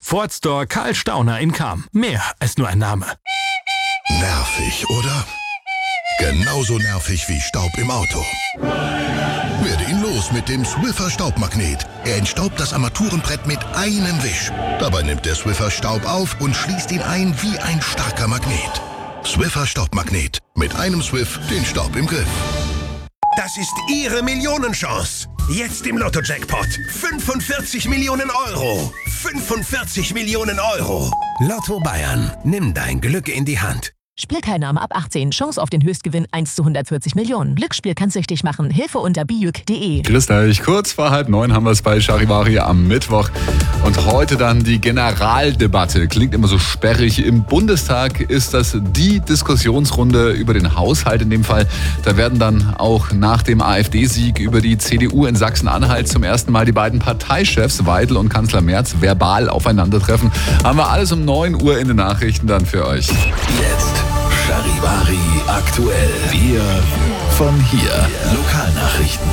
Ford Store Karl Stauner in Cham. Mehr als nur ein Name. Nervig, oder? Genauso nervig wie Staub im Auto. Werde ihn los mit dem Swiffer Staubmagnet. Er entstaubt das Armaturenbrett mit einem Wisch. Dabei nimmt der Swiffer Staub auf und schließt ihn ein wie ein starker Magnet. Swiffer Staubmagnet. Mit einem Swiff den Staub im Griff. Das ist Ihre Millionenchance. Jetzt im Lotto-Jackpot. 45 Millionen Euro. 45 Millionen Euro. Lotto Bayern. Nimm dein Glück in die Hand. Spielteilnahme ab 18. Chance auf den Höchstgewinn 1 zu 140 Millionen. Glücksspiel kann süchtig machen. Hilfe unter biüc.de. Grüß euch. Kurz vor 8:30 haben wir es bei Charivari am Mittwoch. Und heute dann die Generaldebatte. Klingt immer so sperrig. Im Bundestag ist das die Diskussionsrunde über den Haushalt in dem Fall. Da werden dann auch nach dem AfD-Sieg über die CDU in Sachsen-Anhalt zum ersten Mal die beiden Parteichefs Weidel und Kanzler Merz verbal aufeinandertreffen. Haben wir alles um 9 Uhr in den Nachrichten dann für euch. Jetzt Charivari aktuell. Wir von hier. Lokalnachrichten.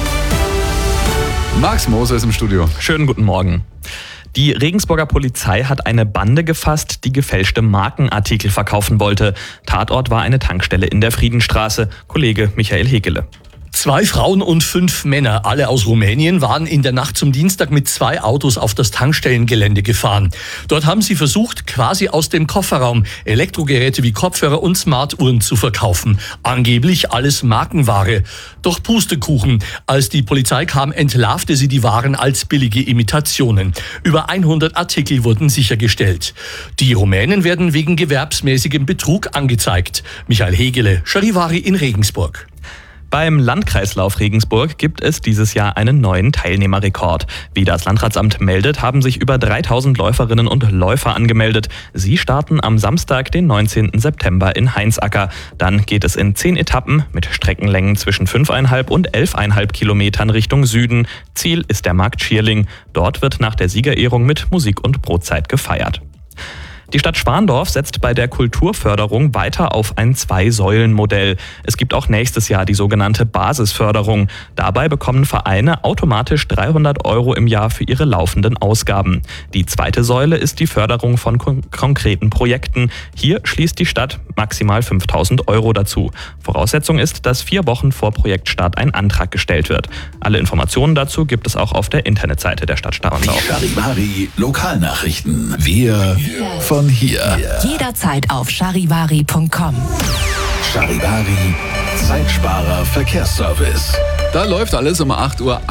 Max Moser ist im Studio. Schönen guten Morgen. Die Regensburger Polizei hat eine Bande gefasst, die gefälschte Markenartikel verkaufen wollte. Tatort war eine Tankstelle in der Friedenstraße. Kollege Michael Hegele. 2 Frauen und 5 Männer, alle aus Rumänien, waren in der Nacht zum Dienstag mit 2 Autos auf das Tankstellengelände gefahren. Dort haben sie versucht, quasi aus dem Kofferraum Elektrogeräte wie Kopfhörer und Smartuhren zu verkaufen. Angeblich alles Markenware. Doch Pustekuchen. Als die Polizei kam, entlarvte sie die Waren als billige Imitationen. Über 100 Artikel wurden sichergestellt. Die Rumänen werden wegen gewerbsmäßigem Betrug angezeigt. Michael Hegele, Charivari in Regensburg. Beim Landkreislauf Regensburg gibt es dieses Jahr einen neuen Teilnehmerrekord. Wie das Landratsamt meldet, haben sich über 3000 Läuferinnen und Läufer angemeldet. Sie starten am Samstag, den 19. September in Heinzacker. Dann geht es in 10 Etappen mit Streckenlängen zwischen 5,5 und 11,5 Kilometern Richtung Süden. Ziel ist der Markt Schierling. Dort wird nach der Siegerehrung mit Musik und Brotzeit gefeiert. Die Stadt Schwandorf setzt bei der Kulturförderung weiter auf ein 2-Säulen-Modell. Es gibt auch nächstes Jahr die sogenannte Basisförderung. Dabei bekommen Vereine automatisch 300 € im Jahr für ihre laufenden Ausgaben. Die zweite Säule ist die Förderung von konkreten Projekten. Hier schließt die Stadt maximal 5.000 € dazu. Voraussetzung ist, dass 4 Wochen vor Projektstart ein Antrag gestellt wird. Alle Informationen dazu gibt es auch auf der Internetseite der Stadt Schwandorf. Charivari Lokalnachrichten. Wir von hier. Jederzeit auf charivari.com. Charivari Zeitsparer Verkehrsservice. Da läuft alles um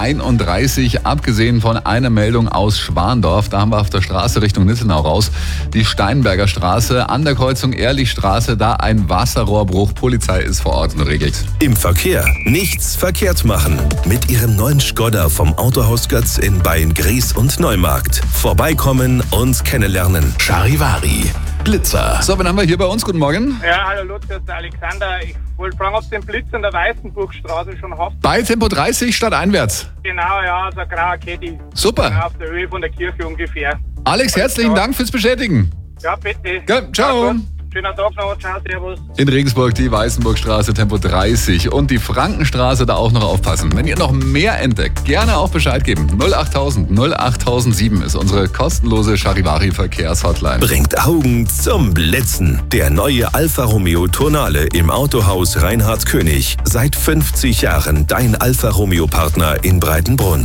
8:31 Uhr, abgesehen von einer Meldung aus Schwandorf. Da haben wir auf der Straße Richtung Nittenau raus die Steinberger Straße, an der Kreuzung Ehrlichstraße, da ein Wasserrohrbruch. Polizei ist vor Ort und regelt. Im Verkehr nichts verkehrt machen. Mit Ihrem neuen Skoda vom Autohaus Götz in Beyen-Gries und Neumarkt. Vorbeikommen und kennenlernen. Charivari Blitzer. So, wen haben wir hier bei uns? Guten Morgen. Ja, hallo Lutz, das ist der Alexander. Ich wollte fragen, ob ihr den Blitz in der Weißenburgstraße schon habt. Bei Tempo 30 stadteinwärts. Genau, ja, so ein grauer Caddy. Super. Genau auf der Höhe von der Kirche ungefähr. Alex, herzlichen Dank fürs Bestätigen. Ja, bitte. Ja, ciao. Ja, schönen Tag noch, ciao, servus. In Regensburg die Weißenburgstraße, Tempo 30 und die Frankenstraße, da auch noch aufpassen. Wenn ihr noch mehr entdeckt, gerne auch Bescheid geben. 08000 08007 ist unsere kostenlose Charivari-Verkehrshotline. Bringt Augen zum Blitzen. Der neue Alfa Romeo Tonale im Autohaus Reinhard König. Seit 50 Jahren dein Alfa Romeo Partner in Breitenbrunn.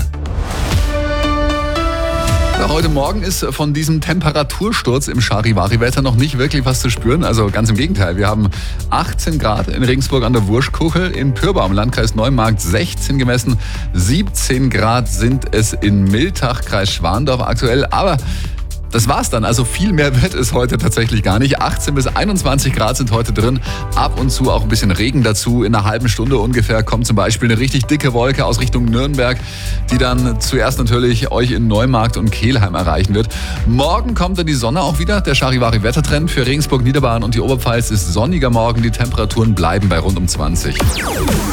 Ja, heute Morgen ist von diesem Temperatursturz im Charivari-Wetter noch nicht wirklich was zu spüren. Also ganz im Gegenteil. Wir haben 18 Grad in Regensburg an der Wurschkuchel, in Pyrba im Landkreis Neumarkt 16 gemessen. 17 Grad sind es in Miltach, Kreis Schwandorf aktuell. Aber das war's dann. Also viel mehr wird es heute tatsächlich gar nicht. 18 bis 21 Grad sind heute drin. Ab und zu auch ein bisschen Regen dazu. In einer halben Stunde ungefähr kommt zum Beispiel eine richtig dicke Wolke aus Richtung Nürnberg, die dann zuerst natürlich euch in Neumarkt und Kelheim erreichen wird. Morgen kommt dann die Sonne auch wieder. Der Charivari-Wettertrend für Regensburg, Niederbayern und die Oberpfalz ist sonniger Morgen. Die Temperaturen bleiben bei rund um 20.